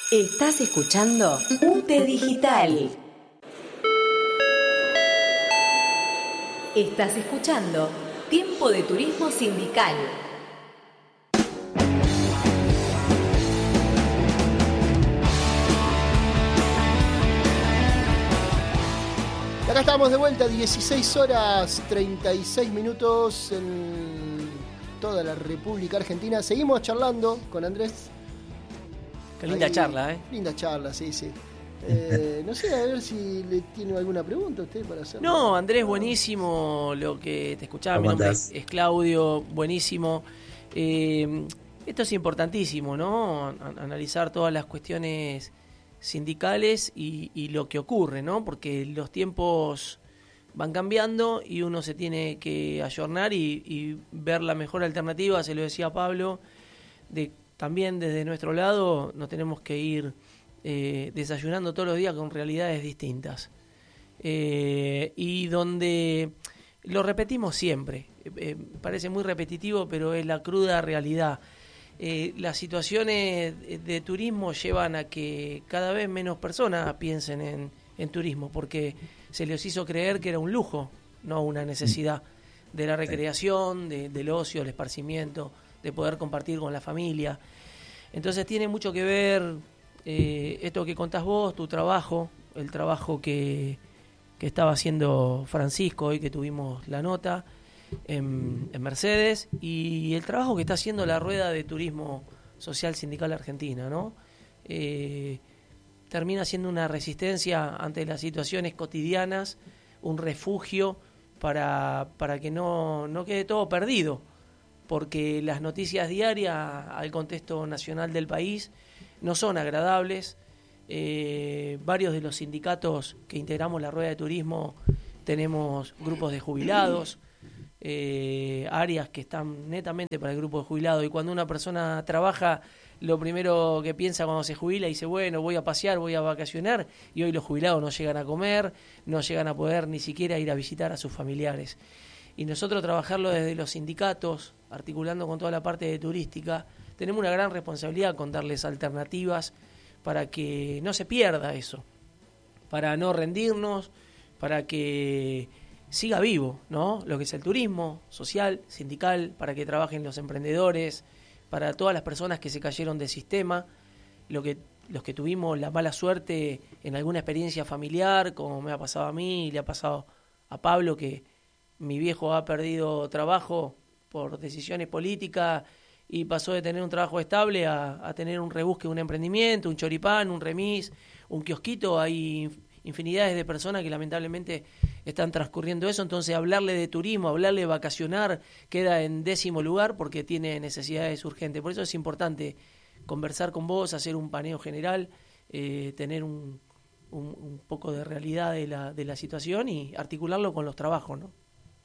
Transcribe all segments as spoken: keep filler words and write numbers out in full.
Estás escuchando U T E Digital. Estás escuchando Tiempo de Turismo Sindical. Y acá estamos de vuelta, dieciséis horas treinta y seis minutos en toda la República Argentina. Seguimos charlando con Andrés. Qué linda Ahí, charla, ¿eh? Linda charla, sí, sí. Eh, no sé, a ver si le tiene alguna pregunta a usted para hacer. No, Andrés, buenísimo lo que te escuchaba. Mi nombre es, es Claudio, buenísimo. Eh, esto es importantísimo, ¿no? Analizar todas las cuestiones sindicales y, y lo que ocurre, ¿no? Porque los tiempos van cambiando y uno se tiene que ayornar y, y ver la mejor alternativa, se lo decía Pablo, de también desde nuestro lado nos tenemos que ir eh, desayunando todos los días con realidades distintas. Eh, y donde lo repetimos siempre, eh, parece muy repetitivo, pero es la cruda realidad. Eh, las situaciones de turismo llevan a que cada vez menos personas piensen en, en turismo, porque se les hizo creer que era un lujo, no una necesidad de la recreación, de, del ocio, el esparcimiento, de poder compartir con la familia. Entonces tiene mucho que ver eh, esto que contás vos, tu trabajo, el trabajo que, que estaba haciendo Francisco hoy que tuvimos la nota en, en Mercedes, y el trabajo que está haciendo la Rueda de Turismo Social Sindical Argentina, ¿no? Eh, termina siendo una resistencia ante las situaciones cotidianas, un refugio para, para que no, no quede todo perdido, porque las noticias diarias al contexto nacional del país no son agradables. Eh, varios de los sindicatos que integramos la Rueda de Turismo tenemos grupos de jubilados, eh, áreas que están netamente para el grupo de jubilados, y cuando una persona trabaja, lo primero que piensa cuando se jubila, dice, bueno, voy a pasear, voy a vacacionar, y hoy los jubilados no llegan a comer, no llegan a poder ni siquiera ir a visitar a sus familiares. Y nosotros trabajarlo desde los sindicatos, articulando con toda la parte de turística, tenemos una gran responsabilidad con darles alternativas para que no se pierda eso, para no rendirnos, para que siga vivo, ¿no? Lo que es el turismo social, sindical, para que trabajen los emprendedores, para todas las personas que se cayeron del sistema, lo que, los que tuvimos la mala suerte en alguna experiencia familiar, como me ha pasado a mí y le ha pasado a Pablo, que mi viejo ha perdido trabajo por decisiones políticas y pasó de tener un trabajo estable a, a tener un rebusque, un emprendimiento, un choripán, un remis, un kiosquito. Hay infinidades de personas que lamentablemente están transcurriendo eso. Entonces hablarle de turismo, hablarle de vacacionar queda en décimo lugar porque tiene necesidades urgentes. Por eso es importante conversar con vos, hacer un paneo general, eh, tener un, un, un poco de realidad de la, de la situación y articularlo con los trabajos, ¿no?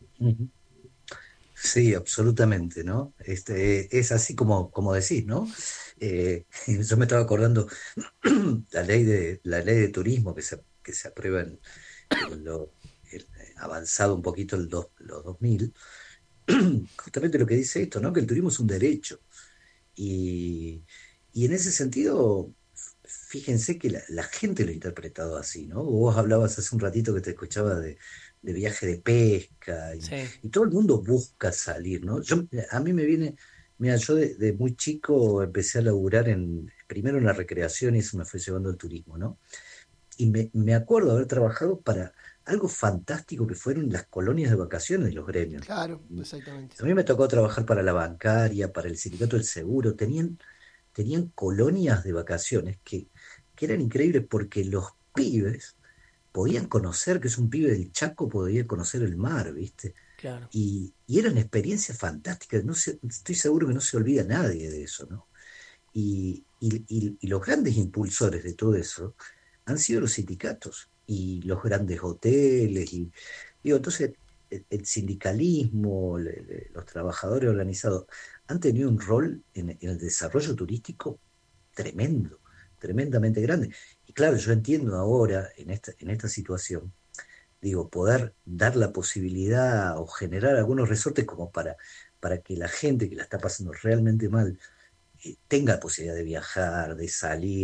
Sí, absolutamente, ¿no? Este, es así como, como decís, ¿no? Eh, yo me estaba acordando la ley de la ley de turismo que se, que se aprueba en, en lo el, avanzado un poquito el dos, los dos mil, justamente lo que dice esto, ¿no? Que el turismo es un derecho. Y, y en ese sentido, fíjense que la, la gente lo ha interpretado así, ¿no? Vos hablabas hace un ratito que te escuchaba de de viaje de pesca, y, Sí. y todo el mundo busca salir, ¿no? Yo, a mí me viene, mira, yo de, de muy chico empecé a laburar en, primero en la recreación y eso me fue llevando al turismo, ¿no? Y me, me acuerdo haber trabajado para algo fantástico que fueron las colonias de vacaciones de los gremios. Claro, exactamente. A mí me tocó trabajar para la bancaria, para el sindicato del seguro, tenían, tenían colonias de vacaciones que, que eran increíbles porque los pibes podían conocer, que es un pibe del Chaco, podía conocer el mar, ¿viste? Claro. Y, y eran experiencias fantásticas, no se, estoy seguro que no se olvida nadie de eso, ¿no? Y, y, y, y los grandes impulsores de todo eso han sido los sindicatos y los grandes hoteles, y digo, entonces el, el sindicalismo, le, le, los trabajadores organizados han tenido un rol en, en el desarrollo turístico tremendo, tremendamente grande. Y claro, yo entiendo ahora, en esta, en esta situación, digo, poder dar la posibilidad o generar algunos resortes como para, para que la gente que la está pasando realmente mal eh, tenga la posibilidad de viajar, de salir,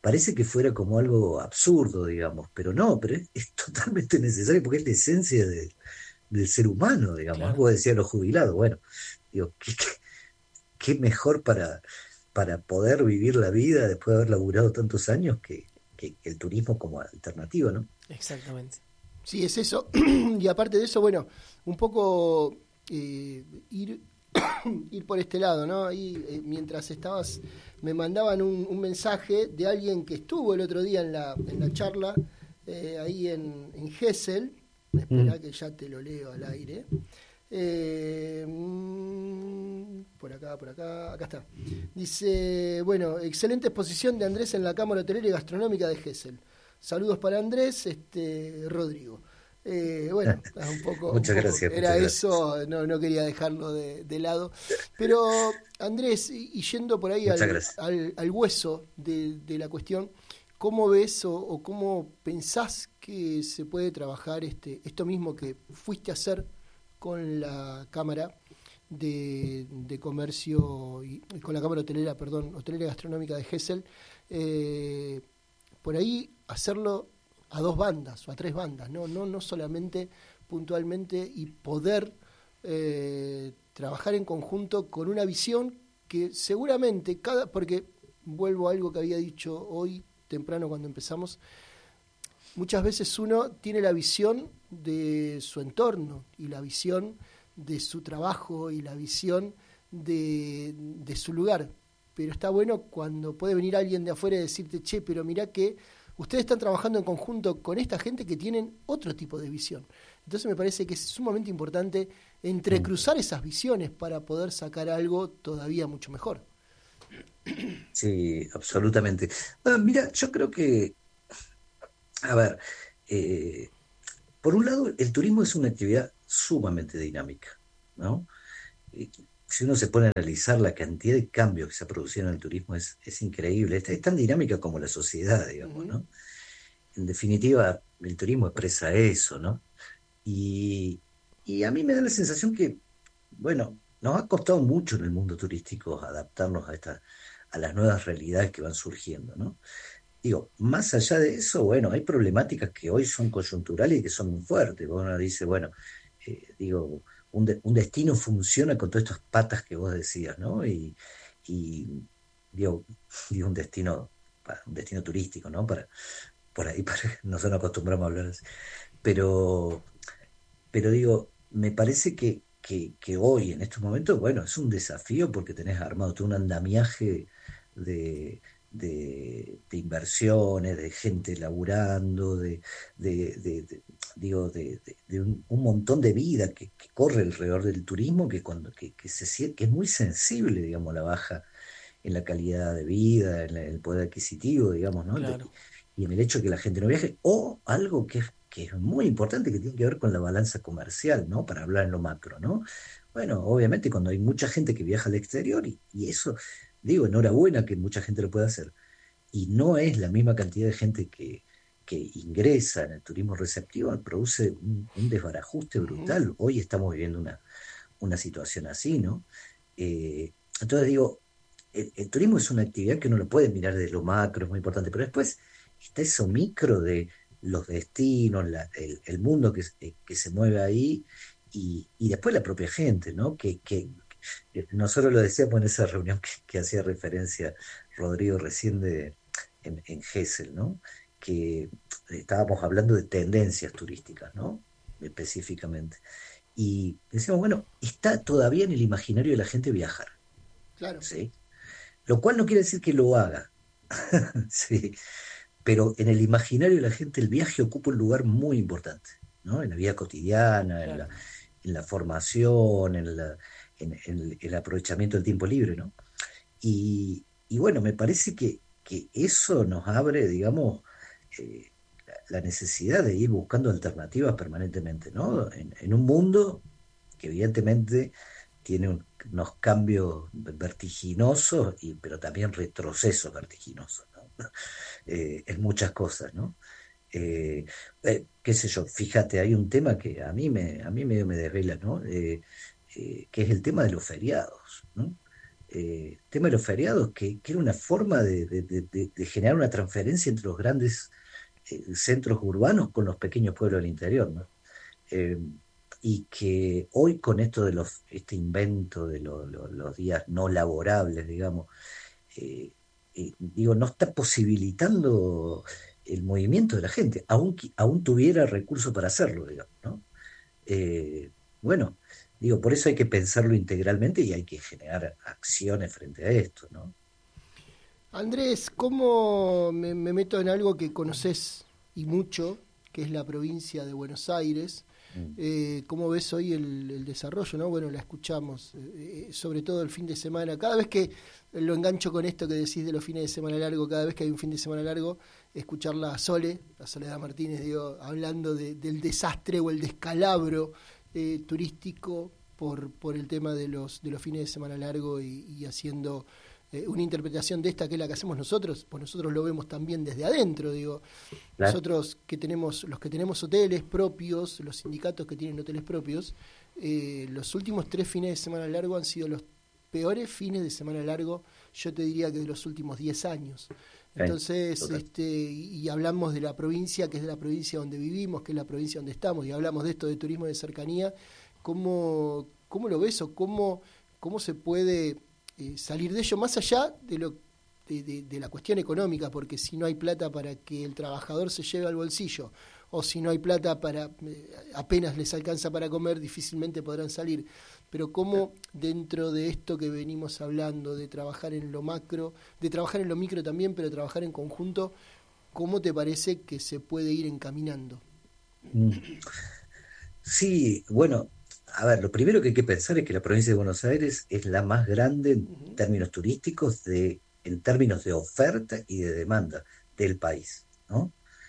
parece que fuera como algo absurdo, digamos, pero no, pero es, es totalmente necesario porque es la esencia de, del ser humano, digamos. Claro. Vos decías los jubilados, bueno, digo, ¿qué, qué, qué mejor para, para poder vivir la vida después de haber laburado tantos años que, que, que el turismo como alternativa, ¿no? Exactamente. Sí, es eso. Y aparte de eso, bueno, un poco eh, ir, ir por este lado, ¿no? Ahí, eh, mientras estabas, me mandaban un, un mensaje de alguien que estuvo el otro día en la, en la charla, eh, ahí en, en Gesell. Espera mm. que ya te lo leo al aire. Eh, por acá, por acá, acá está. Dice, bueno, excelente exposición de Andrés en la Cámara Hotelera y Gastronómica de Gesell. Saludos para Andrés, este Rodrigo. Eh, bueno, un poco, muchas un poco gracias. Era muchas eso, gracias. No, no quería dejarlo de, de lado. Pero Andrés, y, y yendo por ahí al, al, al hueso de, de la cuestión, ¿cómo ves o, o cómo pensás que se puede trabajar este esto mismo que fuiste a hacer con la Cámara de, de Comercio, y con la Cámara Hotelera, perdón, Hotelera y Gastronómica de Gesell? Eh, por ahí hacerlo a dos bandas o a tres bandas, no no no solamente puntualmente, y poder eh, trabajar en conjunto con una visión que seguramente cada, porque vuelvo a algo que había dicho hoy temprano cuando empezamos, muchas veces uno tiene la visión de su entorno y la visión de su trabajo y la visión de, de su lugar, pero está bueno cuando puede venir alguien de afuera y decirte, che, pero mirá que ustedes están trabajando en conjunto con esta gente que tienen otro tipo de visión. Entonces me parece que es sumamente importante entrecruzar esas visiones para poder sacar algo todavía mucho mejor. Sí, absolutamente. Ah, mira, yo creo que, a ver, eh, por un lado, el turismo es una actividad sumamente dinámica, ¿no? Y si uno se pone a analizar la cantidad de cambios que se ha producido en el turismo, es, es increíble. Es, es tan dinámica como la sociedad, digamos, ¿no? En definitiva, el turismo expresa eso, ¿no? Y, y a mí me da la sensación que, bueno, nos ha costado mucho en el mundo turístico adaptarnos a esta, a las nuevas realidades que van surgiendo, ¿no? Digo, más allá de eso, bueno, hay problemáticas que hoy son coyunturales y que son muy fuertes. Uno dice, bueno, eh, digo, un, de, un destino funciona con todas estas patas que vos decías, ¿no? Y, y digo, digo, un destino, un destino turístico, ¿no? Para, por ahí, para, nosotros nos acostumbramos a hablar así. Pero, pero digo, me parece que, que, que hoy, en estos momentos, bueno, es un desafío porque tenés armado todo un andamiaje de... De, de inversiones, de gente laburando, de, de, de, de digo, de, de, de un, un montón de vida que, que corre alrededor del turismo, que cuando que, que se que es muy sensible, digamos, la baja en la calidad de vida, en, la, en el poder adquisitivo, digamos, ¿no? Claro. Y, y en el hecho de que la gente no viaje, o algo que es, que es muy importante, que tiene que ver con la balanza comercial, ¿no? Para hablar en lo macro, ¿no? Bueno, obviamente cuando hay mucha gente que viaja al exterior, y, y eso... Digo, enhorabuena que mucha gente lo pueda hacer. Y no es la misma cantidad de gente que, que ingresa en el turismo receptivo, produce un, un desbarajuste brutal. Uh-huh. Hoy estamos viviendo una, una situación así, ¿no? Eh, entonces digo, el, el turismo es una actividad que uno lo puede mirar desde lo macro, es muy importante, pero después está eso micro de los destinos, la, el, el mundo que, que se mueve ahí, y, y después la propia gente, ¿no? Que... que nosotros lo decíamos en esa reunión que, que hacía referencia Rodrigo recién de, en, en Gesell, ¿no? Que estábamos hablando de tendencias turísticas, ¿no? Específicamente. Y decíamos, bueno, está todavía en el imaginario de la gente viajar. Claro. ¿Sí? Lo cual no quiere decir que lo haga. Sí. Pero en el imaginario de la gente el viaje ocupa un lugar muy importante, ¿no? En la vida cotidiana, claro. en, la, en la formación, en la... En, en el aprovechamiento del tiempo libre, ¿no? Y, y bueno, me parece que, que eso nos abre, digamos, eh, la, la necesidad de ir buscando alternativas permanentemente, ¿no? En, en un mundo que evidentemente tiene un, unos cambios vertiginosos, y, pero también retrocesos vertiginosos, ¿no? eh, en muchas cosas, ¿no? Eh, eh, qué sé yo, fíjate, hay un tema que a mí me, a mí me, me desvela, ¿no? Eh, Eh, que es el tema de los feriados, ¿no? eh, tema de los feriados, que, que era una forma de, de, de, de generar una transferencia entre los grandes eh, centros urbanos con los pequeños pueblos del interior, ¿no? Eh, y que hoy con esto de los, este invento de lo, lo, los días no laborables, digamos, eh, eh, digo, no está posibilitando el movimiento de la gente, aún, aún tuviera recursos para hacerlo, digamos, ¿no? Eh, bueno, digo, por eso hay que pensarlo integralmente y hay que generar acciones frente a esto, ¿no? Andrés, ¿cómo me, me meto en algo que conoces y mucho, que es la provincia de Buenos Aires? Eh, ¿Cómo ves hoy el, el desarrollo, ¿no? Bueno, la escuchamos, eh, sobre todo el fin de semana. Cada vez que lo engancho con esto que decís de los fines de semana largo, cada vez que hay un fin de semana largo, escucharla a Sole, a Soledad Martínez, digo, hablando de, del desastre o el descalabro eh, turístico por, por el tema de los, de los fines de semana largo y, y haciendo eh, una interpretación de esta que es la que hacemos nosotros, pues nosotros lo vemos también desde adentro, digo, claro. Nosotros que tenemos, los que tenemos hoteles propios, los sindicatos que tienen hoteles propios, eh, los últimos tres fines de semana largo han sido los peores fines de semana largo, yo te diría que de los últimos diez años. Entonces, okay. este, y hablamos de la provincia, que es de la provincia donde vivimos, que es la provincia donde estamos, y hablamos de esto de turismo de cercanía, ¿cómo, cómo lo ves o cómo, cómo se puede eh, salir de ello más allá de lo de, de, de la cuestión económica? Porque si no hay plata para que el trabajador se lleve al bolsillo, o si no hay plata para eh, apenas les alcanza para comer, difícilmente podrán salir. Pero cómo dentro de esto que venimos hablando, de trabajar en lo macro, de trabajar en lo micro también, pero trabajar en conjunto, ¿cómo te parece que se puede ir encaminando? Sí, bueno, a ver, lo primero que hay que pensar es que la provincia de Buenos Aires es la más grande en uh-huh. términos turísticos, de, en términos de oferta y de demanda del país, ¿no?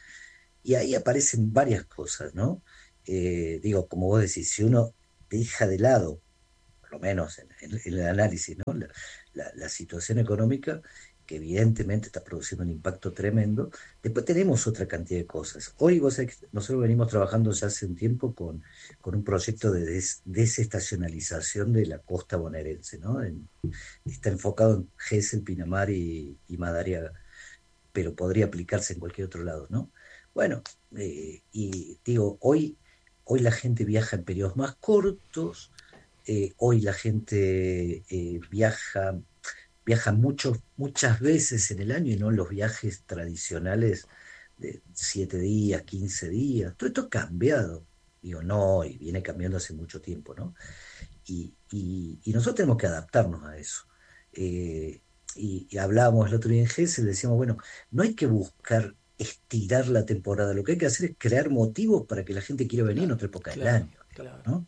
Y ahí aparecen varias cosas, ¿no? Eh, digo, como vos decís, si uno deja de lado, por lo menos en, en, en el análisis, ¿no? La, la, la situación económica, que evidentemente está produciendo un impacto tremendo, después tenemos otra cantidad de cosas. Hoy vos sabés que nosotros venimos trabajando ya hace un tiempo con, con un proyecto de des, desestacionalización de la costa bonaerense, ¿no? En, está enfocado en Gesell, Pinamar y, y Madariaga, pero podría aplicarse en cualquier otro lado, ¿no? Bueno, eh, y digo, hoy, hoy la gente viaja en periodos más cortos, eh, hoy la gente eh, viaja, viaja mucho, muchas veces en el año y no los viajes tradicionales de siete días, quince días. Todo esto ha cambiado, digo, no, y viene cambiando hace mucho tiempo, ¿no? Y, y, y nosotros tenemos que adaptarnos a eso. Eh, y, y hablábamos el otro día en Gesell, decíamos, bueno, no hay que buscar estirar la temporada, lo que hay que hacer es crear motivos para que la gente quiera venir claro, en otra época claro, del año, claro. ¿no?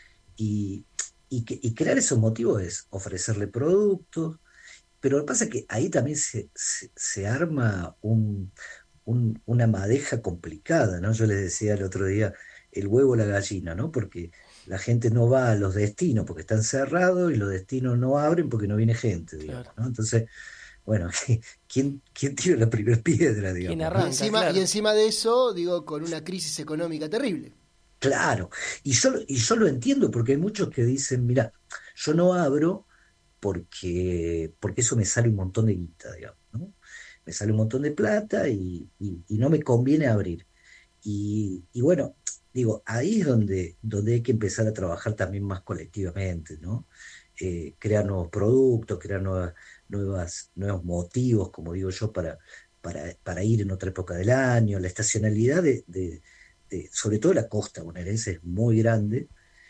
Y, y, que, y crear esos motivos es ofrecerle productos, pero lo que pasa es que ahí también se, se, se arma un, un, una madeja complicada, ¿no? Yo les decía el otro día, el huevo o la gallina, ¿no? Porque la gente no va a los destinos porque están cerrados y los destinos no abren porque no viene gente, digamos, claro. ¿no? Entonces, bueno, ¿quién, quién tira la primera piedra, digamos? ¿Quién arranca, y, encima, claro. y encima de eso, digo, con una crisis económica terrible. Claro, y yo, y yo lo entiendo porque hay muchos que dicen, mira, yo no abro porque, porque eso me sale un montón de guita, digamos, ¿no? Me sale un montón de plata y, y, y no me conviene abrir. Y, y bueno, digo, ahí es donde, donde hay que empezar a trabajar también más colectivamente, ¿no? Eh, crear nuevos productos, crear nuevas, nuevas, nuevos motivos, como digo yo, para, para, para ir en otra época del año. La estacionalidad, de, de, de sobre todo la costa bonaerense, es muy grande,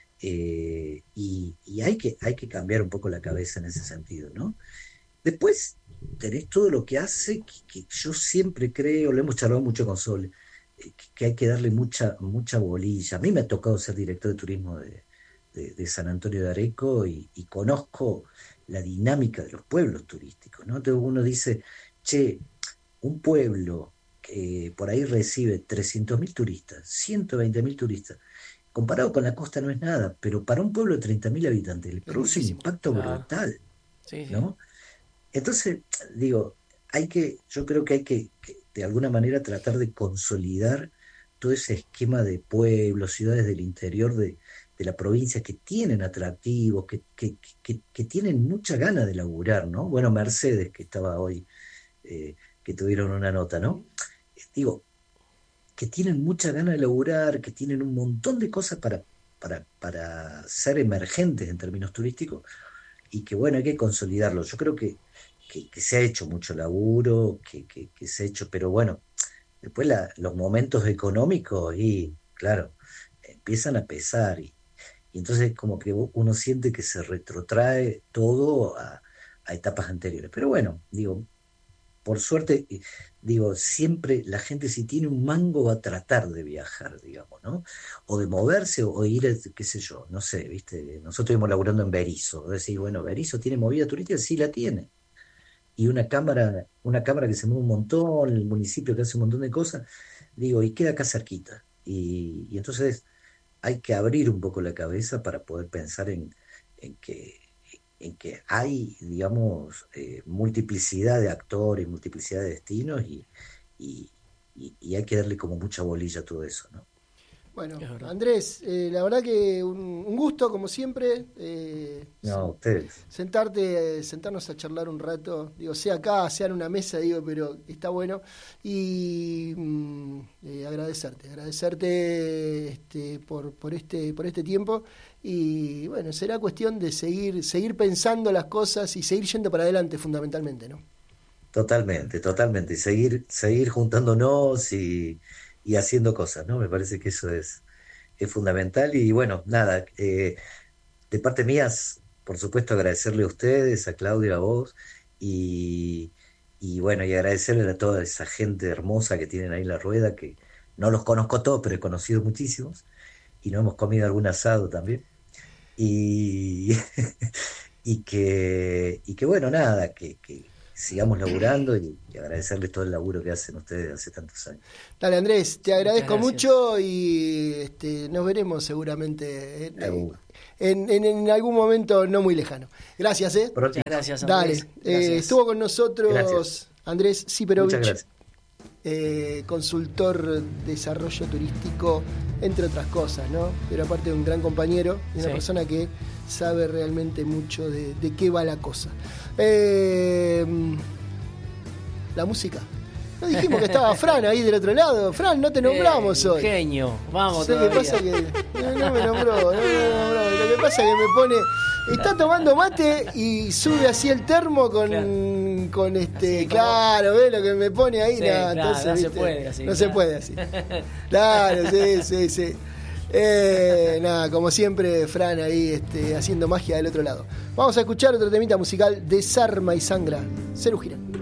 eh, y, y hay, que, hay que cambiar un poco la cabeza en ese sentido, ¿no? Después tenés todo lo que hace, que, que yo siempre creo, lo hemos charlado mucho con Sol, eh, que, que hay que darle mucha, mucha bolilla. A mí me ha tocado ser director de turismo de De, de San Antonio de Areco y, y conozco la dinámica de los pueblos turísticos, ¿no? Entonces uno dice, che, un pueblo que por ahí recibe trescientos mil turistas, ciento veinte mil turistas, comparado con la costa no es nada, pero para un pueblo de treinta mil habitantes le produce un impacto claro. brutal, sí, sí. ¿no? Entonces, digo, hay que, yo creo que hay que, que de alguna manera tratar de consolidar todo ese esquema de pueblos, ciudades del interior de de la provincia que tienen atractivos, que, que, que, que tienen mucha gana de laburar, ¿no? Bueno, Mercedes, que estaba hoy, eh, que tuvieron una nota, ¿no? Digo, que tienen mucha gana de laburar, que tienen un montón de cosas para, para, para ser emergentes en términos turísticos, y que bueno, hay que consolidarlo. Yo creo que, que, que se ha hecho mucho laburo, que, que, que se ha hecho, pero bueno, después la, los momentos económicos, y claro, empiezan a pesar, y, y entonces como que uno siente que se retrotrae todo a, a etapas anteriores. Pero bueno, digo, por suerte, digo, siempre la gente, si tiene un mango, va a tratar de viajar, digamos, ¿no? O de moverse, o ir, qué sé yo, no sé, ¿viste? Nosotros estuvimos laburando en Berisso. Decir, bueno, ¿Berisso tiene movida turística? Sí, la tiene. Y una cámara, una cámara que se mueve un montón, el municipio que hace un montón de cosas, digo, y queda acá cerquita. Y, y entonces hay que abrir un poco la cabeza para poder pensar en, en que en que hay, digamos, eh, multiplicidad de actores, multiplicidad de destinos, y, y, y, y hay que darle como mucha bolilla a todo eso, ¿no? Bueno, Andrés, eh, la verdad que un, un gusto, como siempre. Eh, no, ustedes. Sentarte, eh, sentarnos a charlar un rato, digo, sea acá, sea en una mesa, digo, pero está bueno. Y mm, eh, agradecerte, agradecerte este, por, por este, por este tiempo. Y bueno, será cuestión de seguir, seguir pensando las cosas y seguir yendo para adelante, fundamentalmente, ¿no? Totalmente, totalmente. Y seguir, seguir juntándonos y, y haciendo cosas, ¿no? Me parece que eso es, es fundamental. Y bueno, nada, eh, de parte mía, por supuesto, agradecerle a ustedes, a Claudio, a vos, y, y bueno, y agradecerle a toda esa gente hermosa que tienen ahí en la rueda, que no los conozco todos, pero he conocido muchísimos, y nos hemos comido algún asado también. Y, y que y que bueno, nada, que, que sigamos laburando, y, y agradecerles todo el laburo que hacen ustedes hace tantos años. Dale, Andrés, te agradezco mucho, y este, nos veremos seguramente en, en, en, en algún momento no muy lejano. Gracias, ¿eh? Muchas gracias, Andrés. Dale, gracias. Eh, estuvo con nosotros gracias. Andrés Siperovich, eh, consultor desarrollo turístico, entre otras cosas, ¿no? Pero aparte de un gran compañero, de una sí. persona que sabe realmente mucho de, de qué va la cosa. Eh, la música. No dijimos que estaba Fran ahí del otro lado. Fran, no te nombramos eh, hoy. Genio, vamos. ¿Sabes qué pasa? Que no, no me nombró, no me nombró. Lo que pasa es que me pone, está tomando mate y sube así el termo con, claro. con este, así, claro, ¿ves lo que me pone ahí? Sí, nada, claro, entonces, no ¿viste? se puede así. No claro. se puede así. Claro, sí, sí, sí. Eh, nada, como siempre, Fran ahí este, haciendo magia del otro lado. Vamos a escuchar otro temita musical, Desarma y Sangra, Cerú Girán.